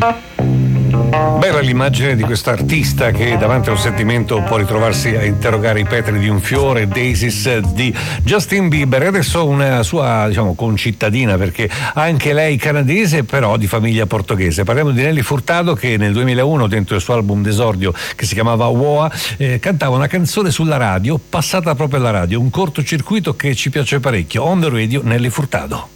Bella l'immagine di questo artista che davanti a un sentimento può ritrovarsi a interrogare i petali di un fiore, Daisies di Justin Bieber. E adesso una sua, concittadina, perché anche lei canadese però di famiglia portoghese. Parliamo di Nelly Furtado, che nel 2001 dentro il suo album d'esordio che si chiamava Woa cantava una canzone sulla radio, passata proprio alla radio, un cortocircuito che ci piace parecchio. On the Radio, Nelly Furtado.